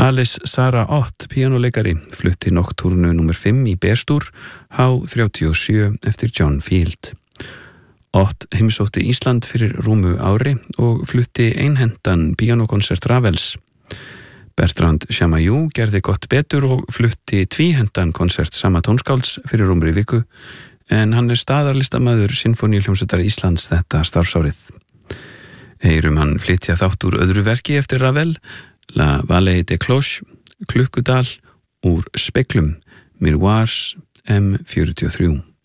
Alice Sarah Ott, píanóleikari, flutti noktúrnu nr. 5 í B-stúr, H37 eftir John Field. Ott heimsótti Ísland fyrir rúmu ári og flutti einhentan píanókonsert Ravels. Bertrand Chamayou gerði gott betur og flutti tvíhentan konsert sama tónskálds fyrir rúmri viku, en hann staðarlistamaður Sinfóníuhljómsveitar Íslands þetta starfsárið. Heyrum hann flytja þátt úr öðru verki eftir Ravel, La Vallée des Cloches, Klukkudal, úr Speglum, Miroirs, M43.